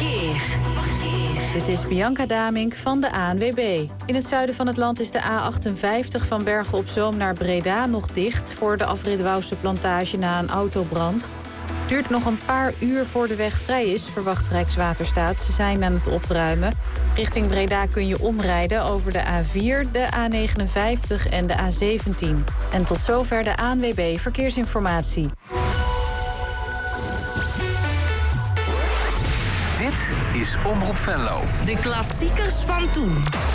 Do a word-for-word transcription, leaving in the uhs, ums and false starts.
verkeer. Dit is Bianca Damink van de A N W B. In het zuiden van het land is de A achtenvijftig van Bergen op Zoom naar Breda nog dicht voor de afrit Wouwse Plantage na een autobrand. Het duurt nog een paar uur voor de weg vrij is, verwacht Rijkswaterstaat. Ze zijn aan het opruimen. Richting Breda kun je omrijden over de A vier, de A negenenvijftig en de A zeventien. En tot zover de A N W B Verkeersinformatie. Dit is Omroep Venlo. De klassiekers van toen.